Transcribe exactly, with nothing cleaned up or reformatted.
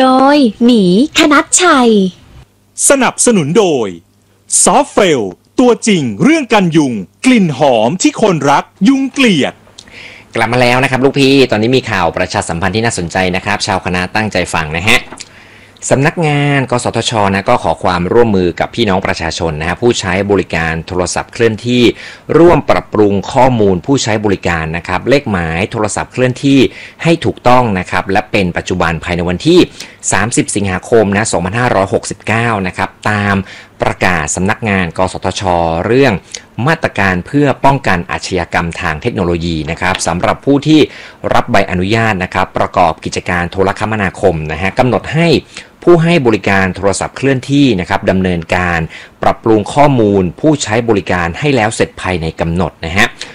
โดยหมีคณัชชัยสนับสนุนโดยซอฟเฟลตัวจริงเรื่องกันยุงกลิ่นหอมที่คนรักยุงเกลียดกลับมาแล้วนะครับลูกพี่ตอนนี้มีข่าวประชาสัมพันธ์ที่น่าสนใจนะครับชาวคณะตั้งใจฟังนะฮะสำนักงานกสทชนะก็ขอความร่วมมือกับพี่น้องประชาชนนะฮะผู้ใช้บริการโทรศัพท์เคลื่อนที่ร่วมปรับปรุงข้อมูลผู้ใช้บริการนะครับเลขหมายโทรศัพท์เคลื่อนที่ให้ถูกต้องนะครับและเป็นปัจจุบันภายในวันที่สามสิบสิงหาคมนะสองพันห้าร้อยหกสิบเก้านะครับตามประกาศสำนักงานกสทชเรื่องมาตรการเพื่อป้องกันอาชญากรรมทางเทคโนโลยีนะครับสำหรับผู้ที่รับใบอนุญาตนะครับประกอบกิจการโทรคมนาคมนะฮะกำหนดให้ผู้ให้บริการโทรศัพท์เคลื่อนที่นะครับดำเนินการปรับปรุงข้อมูลผู้ใช้บริการให้แล้วเสร็จภายในกำหนดนะฮะ